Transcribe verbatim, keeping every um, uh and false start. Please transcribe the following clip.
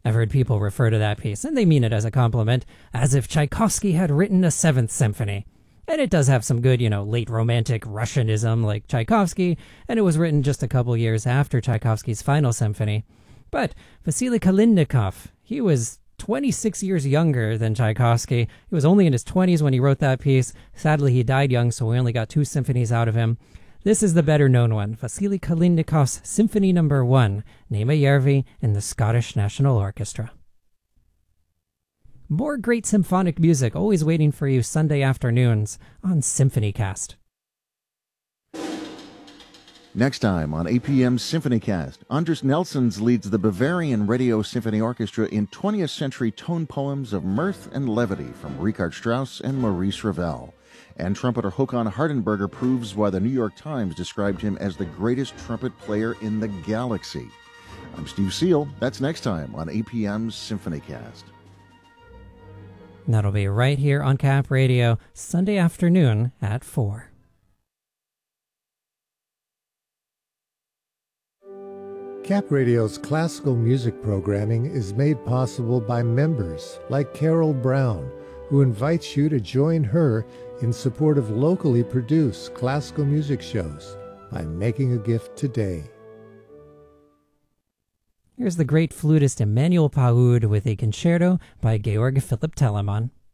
I've heard people refer to that piece, and they mean it as a compliment, as if Tchaikovsky had written a Seventh Symphony. And it does have some good, you know, late romantic Russianism like Tchaikovsky, and it was written just a couple years after Tchaikovsky's final symphony. But Vasily Kalinnikov, he was twenty-six years younger than Tchaikovsky. He was only in his twenties when he wrote that piece. Sadly, he died young, so we only got two symphonies out of him. This is the better-known one, Vasily Kalinnikov's Symphony Number One, Nema Järvi and the Scottish National Orchestra. More great symphonic music always waiting for you Sunday afternoons on SymphonyCast. Next time on A P M's SymphonyCast, Anders Nelsons leads the Bavarian Radio Symphony Orchestra in twentieth century tone poems of mirth and levity from Richard Strauss and Maurice Ravel. And trumpeter Håkan Hardenberger proves why the New York Times described him as the greatest trumpet player in the galaxy. I'm Steve Seal. That's next time on A P M's SymphonyCast. That'll be right here on Cap Radio, Sunday afternoon at four. Cap Radio's classical music programming is made possible by members like Carol Brown, who invites you to join her in support of locally produced classical music shows by making a gift today. Here's the great flutist Emmanuel Paoud with a concerto by Georg Philipp Telemann.